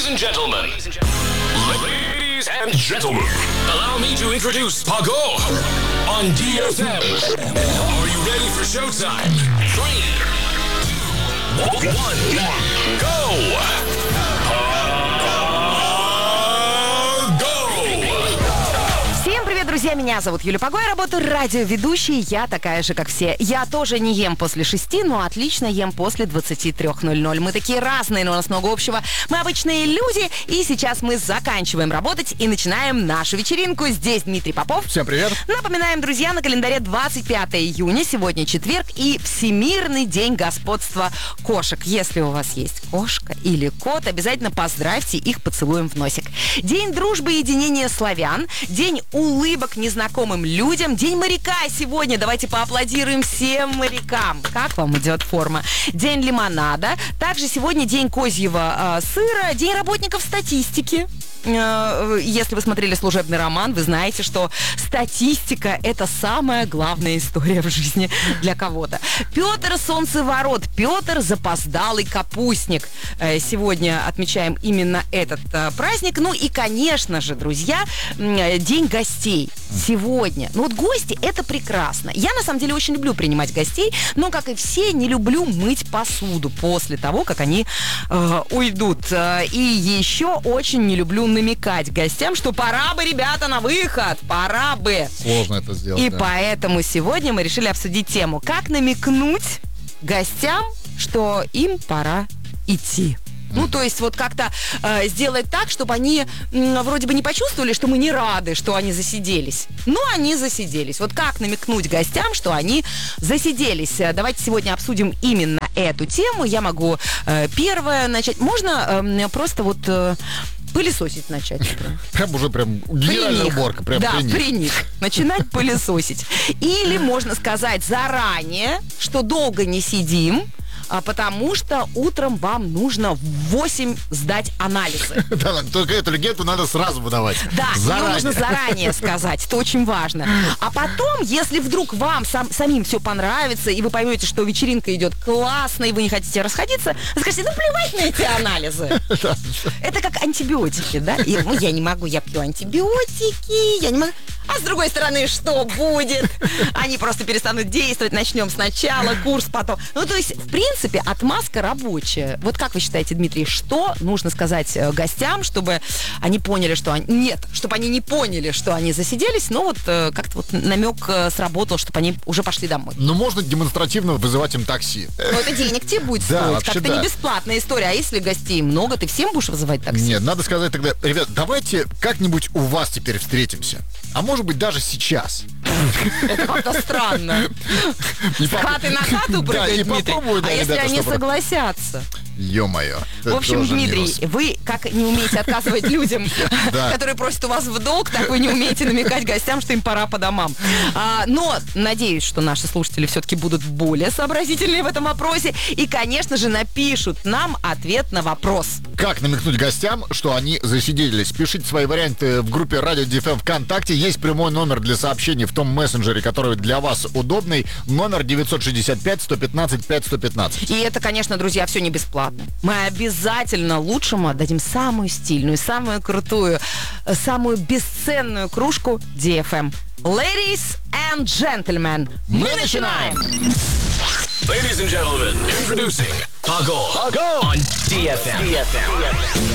Ladies and gentlemen. Ladies and gentlemen. Allow me to introduce Pago on DFM. Are you ready for showtime? 3, 2, 1, go! Всем привет, друзья! Меня зовут Юля Паго, я работаю радиоведущей, я такая же, как все. Я тоже не ем после 6, но отлично ем после 23:00. Мы такие разные, но у нас много общего. Мы обычные люди, и сейчас мы заканчиваем работать и начинаем нашу вечеринку. Здесь Дмитрий Попов. Всем привет! Напоминаем, друзья, на календаре 25 июня, сегодня четверг, и Всемирный день господства кошек. Если у вас есть кошка или кот, обязательно поздравьте их поцелуем в носик. День дружбы и единения славян, день улыбок незнакомым людям, день моряка сегодня. Давайте поаплодируем всем морякам. Как вам идет форма? День лимонада. Также сегодня день козьего сыра, день работников статистики. Если вы смотрели «Служебный роман», вы знаете, что статистика – это самая главная история в жизни для кого-то. Петр Солнцеворот, Петр Запоздалый Капустник. Сегодня отмечаем именно этот праздник. Ну и, конечно же, друзья, день гостей сегодня. Ну вот гости – это прекрасно. Я, на самом деле, очень люблю принимать гостей, но, как и все, не люблю мыть посуду после того, как они уйдут. И еще очень не люблю намекать гостям, что пора бы, ребята, на выход, пора бы. Сложно это сделать. И да. поэтому сегодня мы решили обсудить тему, как намекнуть гостям, что им пора идти. Ну, то есть вот как-то сделать так, чтобы они вроде бы не почувствовали, что мы не рады, что они засиделись. Но они засиделись. Вот как намекнуть гостям, что они засиделись? Давайте сегодня обсудим именно эту тему. Я могу первое начать. Можно просто вот пылесосить начать. Прям генеральная уборка. Прям да, при них. Начинать пылесосить. Или можно сказать заранее, что долго не сидим, потому что утром вам нужно в 8 сдать анализы. Да, только эту легенду надо сразу выдавать. Да, ее нужно заранее сказать, это очень важно. А потом, если вдруг вам самим все понравится, и вы поймете, что вечеринка идет классно, и вы не хотите расходиться, вы скажете, ну плевать на эти анализы. Это как антибиотики, да? Я не могу, я пью антибиотики, я не могу. А с другой стороны, что будет? Они просто перестанут действовать, начнем сначала, курс потом. Ну, то есть, в принципе, отмазка рабочая. Вот как вы считаете, Дмитрий, что нужно сказать гостям, чтобы они поняли, что они... Нет, чтобы они не поняли, что они засиделись, но вот как-то вот намек сработал, чтобы они уже пошли домой. Ну, можно демонстративно вызывать им такси. Но это денег тебе будет Да, стоить. вообще Как-то да. не бесплатная история. А если гостей много, ты всем будешь вызывать такси? Нет, надо сказать тогда, ребят, давайте как-нибудь у вас теперь встретимся. А может быть, даже сейчас. Это как-то странно. С хаты на хату прыгать, Дмитрий? А если они согласятся? Ё-моё. В общем, Дмитрий, вы как не умеете отказывать людям, Да. которые просят у вас в долг, так вы не умеете намекать гостям, что им пора по домам. Но надеюсь, что наши слушатели все-таки будут более сообразительные в этом вопросе и, конечно же, напишут нам ответ на вопрос. Как намекнуть гостям, что они засиделись? Пишите свои варианты в группе Радио DFM ВКонтакте. Есть прямой номер для сообщений в том мессенджере, который для вас удобный. Номер 965-115-5115. И это, конечно, друзья, все не бесплатно. Мы обязательно лучшему отдадим самую стильную, самую крутую, самую бесценную кружку DFM. Ladies and gentlemen, мы начинаем! Ladies and gentlemen, introducing Pago on DFM.